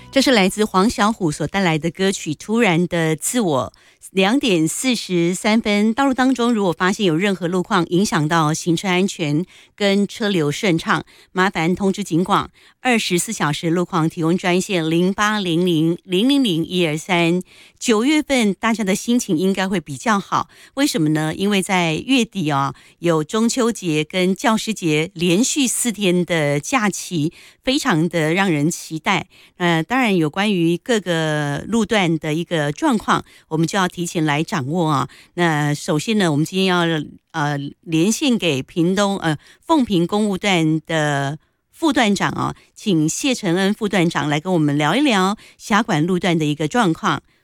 这是来自黄小琥所带来的歌曲《突然的自我》。2:43，道路当中如果发现有任何路况影响到行车安全跟车流顺畅，麻烦通知警广24小时路况提供专线0800000123。9月份大家的心情应该会比较好，为什么呢？因为在月底有中秋节跟教师节连续4天的假期，非常的让人期待。当然有关于各个路段的一个状况，我们就要提前来掌握啊。那首先呢，我们今天要连线给凤屏公务段的副段长请谢承恩副段长来跟我们聊一聊辖管路段的一个状况。